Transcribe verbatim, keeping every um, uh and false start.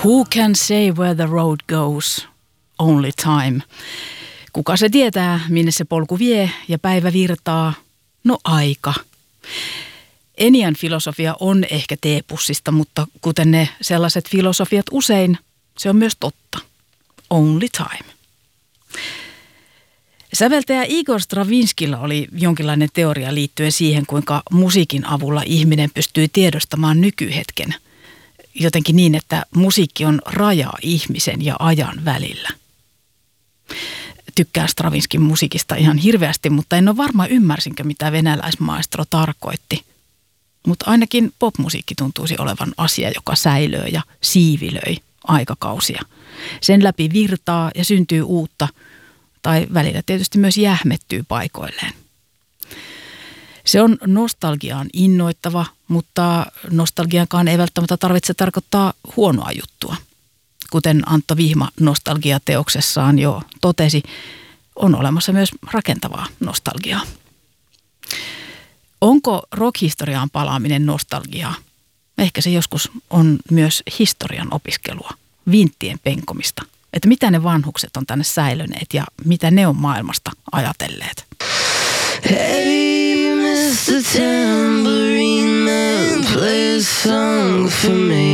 Who can say where the road goes? Only time. Kuka se tietää, minne se polku vie ja päivä virtaa? No aika. Enian filosofia on ehkä teepussista, mutta kuten ne sellaiset filosofiat usein, se on myös totta. Only time. Säveltäjä Igor Stravinskilla oli jonkinlainen teoria liittyen siihen, kuinka musiikin avulla ihminen pystyy tiedostamaan nykyhetken. Jotenkin niin, että musiikki on raja ihmisen ja ajan välillä. Tykkään Stravinskin musiikista ihan hirveästi, mutta en ole varma ymmärsinkö, mitä venäläismaestro tarkoitti. Mutta ainakin popmusiikki tuntuisi olevan asia, joka säilöö ja siivilöi aikakausia. Sen läpi virtaa ja syntyy uutta, tai välillä tietysti myös jähmettyy paikoilleen. Se on nostalgiaan innoittava, mutta nostalgiankaan ei välttämättä tarvitse tarkoittaa huonoa juttua. Kuten Antto Vihma nostalgiateoksessaan jo totesi, on olemassa myös rakentavaa nostalgiaa. Onko rockhistoriaan palaaminen nostalgiaa? Ehkä se joskus on myös historian opiskelua, vinttien penkomista. Että mitä ne vanhukset on tänne säilöneet ja mitä ne on maailmasta ajatelleet. Hey, mister Tambourine Man, play a song for me.